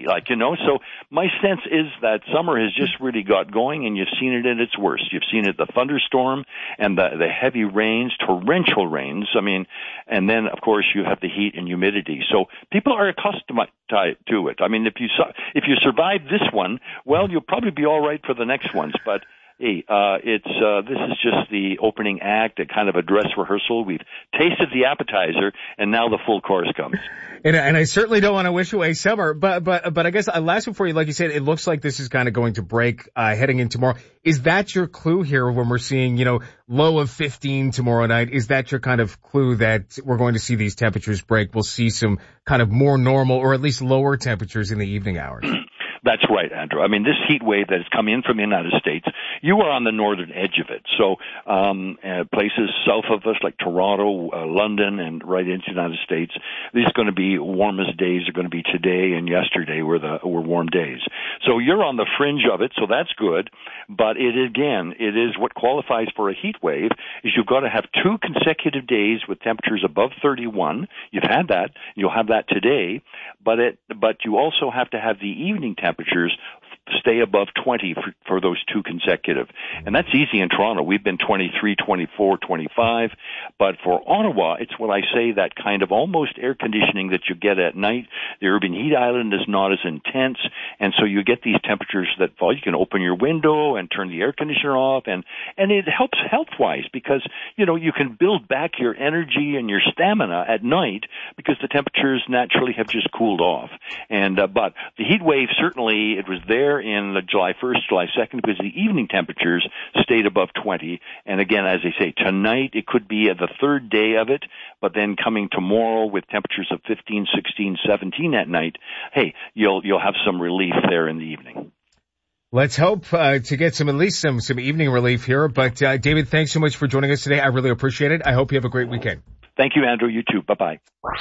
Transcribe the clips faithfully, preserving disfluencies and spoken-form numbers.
like, you know. So my sense is that summer has just really got going, and you've seen it at its worst. You've seen it, the thunderstorm and the, the heavy rains, torrential rains. I mean, and then, of course, you have the heat and humidity. So people are accustomed to it. I mean, if you if you survive this one, well, you'll probably be all right for the next ones. But hey, uh, it's uh, this is just the opening act, a kind of a dress rehearsal. We've tasted the appetizer, and now the full course comes. And, and I certainly don't want to wish away summer, but but but I guess uh, last one for you, like you said, it looks like this is kind of going to break uh, heading in tomorrow. Is that your clue here when we're seeing, you know, low of fifteen tomorrow night? Is that your kind of clue that we're going to see these temperatures break? We'll see some kind of more normal or at least lower temperatures in the evening hours. That's right, Andrew. I mean, this heat wave that has come in from the United States, you are on the northern edge of it. So um, uh, places south of us like Toronto, uh, London, and right into the United States, these are going to be warmest days are going to be today and yesterday were the were warm days. So you're on the fringe of it, so that's good. But it again, it is what qualifies for a heat wave is you've got to have two consecutive days with temperatures above thirty-one. You've had that. You'll have that today. But it but you also have to have the evening temperature temperatures stay above twenty for, for those two consecutive. And that's easy in Toronto. We've been twenty-three, twenty-four, twenty-five. But for Ottawa, it's what I say, that kind of almost air conditioning that you get at night. The urban heat island is not as intense. And so you get these temperatures that fall. You can open your window and turn the air conditioner off. And, and it helps health-wise because, you know, you can build back your energy and your stamina at night because the temperatures naturally have just cooled off. And, uh, but the heat wave, certainly, it was there in the July first, July second, because the evening temperatures stayed above twenty. And again, as I say, tonight it could be the third day of it, but then coming tomorrow with temperatures of fifteen, sixteen, seventeen at night, hey, you'll you'll have some relief there in the evening. Let's hope uh, to get some at least some some evening relief here. But uh, David, thanks so much for joining us today. I really appreciate it. I hope you have a great weekend. Thank you, Andrew. You too. Bye-bye.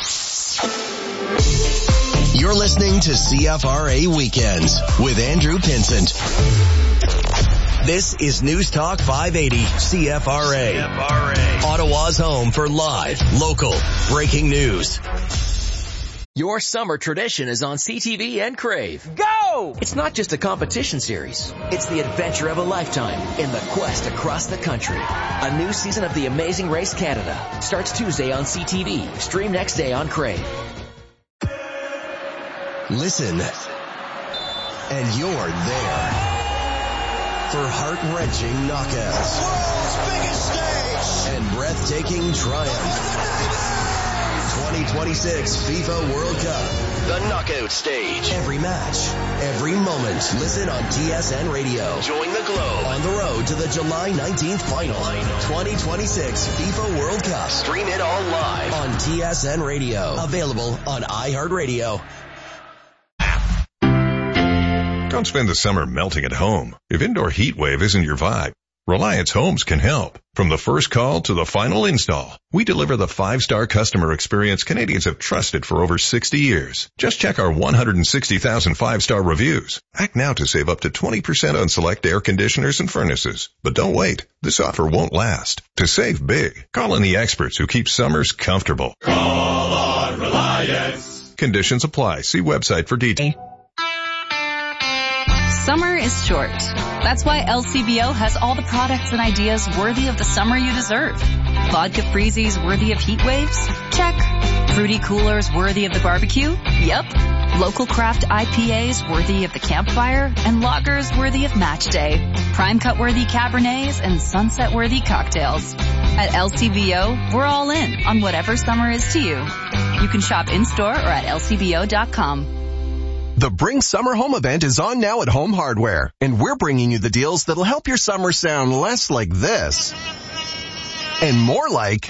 You're listening to C F R A Weekends with Andrew Pinsent. This is News Talk five eighty C F R A. C F R A. Ottawa's home for live, local, breaking news. Your summer tradition is on C T V and Crave. Go! It's not just a competition series. It's the adventure of a lifetime in the quest across the country. A new season of The Amazing Race Canada starts Tuesday on C T V. Stream next day on Crave. Listen, and you're there for heart-wrenching knockouts. World's biggest stage and breathtaking triumph. twenty twenty-six FIFA World Cup. The knockout stage. Every match, every moment. Listen on T S N Radio. Join the globe on the road to the July nineteenth final. twenty twenty-six FIFA World Cup. Stream it all live on T S N Radio. Available on iHeartRadio. Don't spend the summer melting at home. If indoor heat wave isn't your vibe, Reliance Homes can help. From the first call to the final install, we deliver the five-star customer experience Canadians have trusted for over sixty years. Just check our one hundred sixty thousand five-star reviews. Act now to save up to twenty percent on select air conditioners and furnaces. But don't wait. This offer won't last. To save big, call in the experts who keep summers comfortable. Call on Reliance. Conditions apply. See website for details. Summer is short. That's why L C B O has all the products and ideas worthy of the summer you deserve. Vodka freezies worthy of heat waves? Check. Fruity coolers worthy of the barbecue? Yep. Local craft I P As worthy of the campfire? And lagers worthy of match day. Prime cut worthy Cabernets and sunset worthy cocktails. At L C B O, we're all in on whatever summer is to you. You can shop in-store or at L C B O dot com. The Bring Summer Home event is on now at Home Hardware, and we're bringing you the deals that'll help your summer sound less like this and more like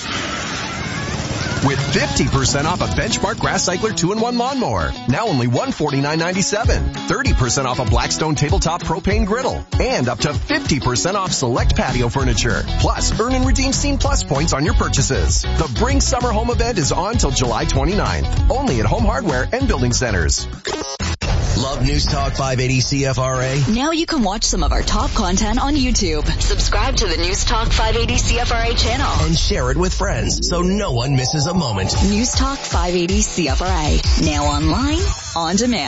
with fifty percent off a Benchmark Grass Cycler two in one lawnmower, now only one hundred forty-nine ninety-seven, thirty percent off a Blackstone tabletop propane griddle, and up to fifty percent off select patio furniture. Plus, earn and redeem Scene Plus points on your purchases. The Bring Summer Home event is on till July twenty-ninth, only at Home Hardware and Building Centers. Love News Talk five eighty C F R A? Now you can watch some of our top content on YouTube. Subscribe to the News Talk five eighty C F R A channel. And share it with friends so no one misses a moment. News Talk five eighty C F R A. Now online, on demand.